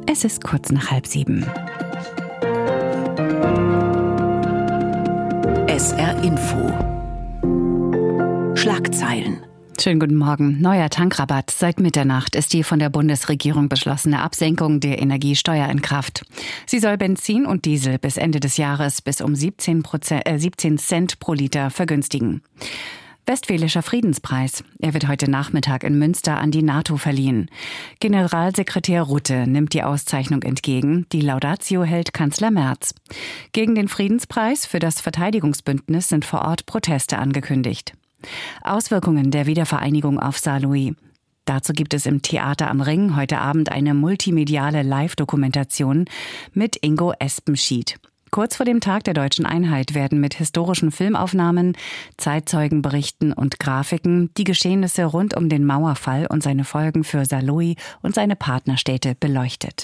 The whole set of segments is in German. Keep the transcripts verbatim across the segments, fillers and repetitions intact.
Es ist kurz nach halb sieben. S R Info. Schlagzeilen. Schönen guten Morgen. Neuer Tankrabatt. Seit Mitternacht ist die von der Bundesregierung beschlossene Absenkung der Energiesteuer in Kraft. Sie soll Benzin und Diesel bis Ende des Jahres bis um siebzehn Prozent, äh, siebzehn Cent pro Liter vergünstigen. Westfälischer Friedenspreis. Er wird heute Nachmittag in Münster an die NATO verliehen. Generalsekretär Rutte nimmt die Auszeichnung entgegen. Die Laudatio hält Kanzler Merz. Gegen den Friedenspreis für das Verteidigungsbündnis sind vor Ort Proteste angekündigt. Auswirkungen der Wiedervereinigung auf Saarlouis. Dazu gibt es im Theater am Ring heute Abend eine multimediale Live-Dokumentation mit Ingo Espenschied. Kurz vor dem Tag der deutschen Einheit werden mit historischen Filmaufnahmen, Zeitzeugenberichten und Grafiken die Geschehnisse rund um den Mauerfall und seine Folgen für Saarlouis und seine Partnerstädte beleuchtet.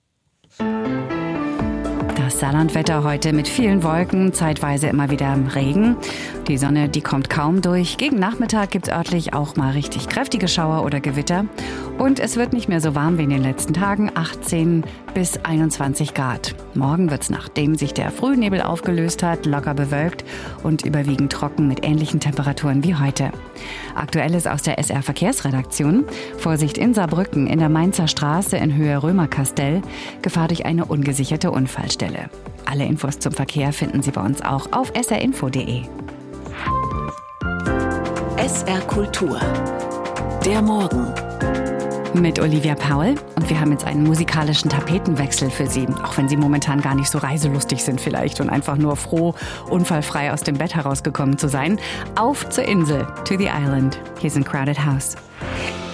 Das Saarlandwetter heute mit vielen Wolken, zeitweise immer wieder Regen. Die Sonne, die kommt kaum durch. Gegen Nachmittag gibt es örtlich auch mal richtig kräftige Schauer oder Gewitter. Und es wird nicht mehr so warm wie in den letzten Tagen, achtzehn bis einundzwanzig Grad. Morgen wird es, nachdem sich der Frühnebel aufgelöst hat, locker bewölkt und überwiegend trocken mit ähnlichen Temperaturen wie heute. Aktuelles aus der S R Verkehrsredaktion. Vorsicht in Saarbrücken in der Mainzer Straße in Höhe Römerkastell. Gefahr durch eine ungesicherte Unfallstelle. Alle Infos zum Verkehr finden Sie bei uns auch auf s r info punkt d e. S R Kultur. Der Morgen. Mit Olivia Paul, und wir haben jetzt einen musikalischen Tapetenwechsel für Sie, auch wenn Sie momentan gar nicht so reiselustig sind vielleicht und einfach nur froh, unfallfrei aus dem Bett herausgekommen zu sein. Auf zur Insel, to the island. Hier ist ein Crowded House.